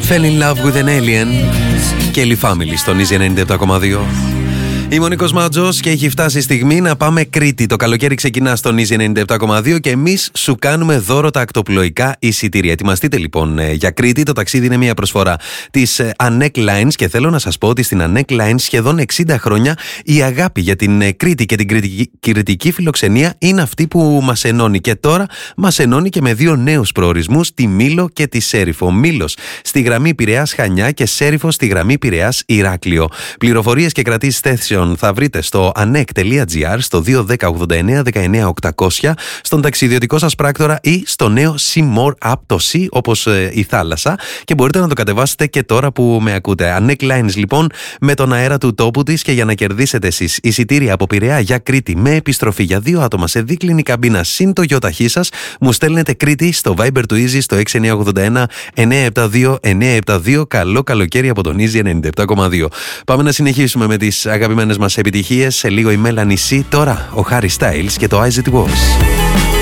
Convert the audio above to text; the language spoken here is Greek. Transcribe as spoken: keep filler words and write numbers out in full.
Fell in love with an alien. Kelly Family στον Easy ενενήντα επτά κόμμα δύο. Είμαι ο Νίκος Μάτζος και έχει φτάσει η στιγμή να πάμε Κρήτη. Το καλοκαίρι ξεκινά στον Easy ενενήντα επτά κόμμα δύο και εμείς σου κάνουμε δώρο τα ακτοπλοϊκά εισιτήρια. Ετοιμαστείτε λοιπόν για Κρήτη. Το ταξίδι είναι μια προσφορά της Anek Lines και θέλω να σας πω ότι στην Anek Lines σχεδόν εξήντα χρόνια η αγάπη για την Κρήτη και την κριτική, κριτική φιλοξενία είναι αυτή που μας ενώνει. Και τώρα μας ενώνει και με δύο νέους προορισμούς, τη Μήλο και τη Σέριφο. Μήλος στη γραμμή Πειραιάς Χανιά και Σέριφο στη γραμμή Πειραιάς Ηράκλειο. Πληροφορίες και κρατήσεις θέσεων θα βρείτε στο anek τελεία gr, στο δύο ένα μηδέν ογδόντα εννέα δεκαεννέα οκτακόσια, στον ταξιδιωτικό σας πράκτορα ή στο νέο See More App, το Sea όπως ε, η θάλασσα, και μπορείτε να το κατεβάσετε και τώρα που με ακούτε. Anek Lines λοιπόν, με τον αέρα του τόπου της, και για να κερδίσετε εσείς εισιτήρια από Πειραιά για Κρήτη με επιστροφή για δύο άτομα σε δίκλινη καμπίνα συν το γιοταχή σας, μου στέλνετε Κρήτη στο Viber του Easy στο έξι εννιά ογδόντα ένα εννέα επτά δύο εννέα επτά δύο. Καλό καλοκαίρι από τον Easy ενενήντα επτά κόμμα δύο. Πάμε να συνεχίσουμε με τις αγαπημένες μας επιτυχίες. Σε λίγο η Melanie C, τώρα ο Harry Styles και το As It Was.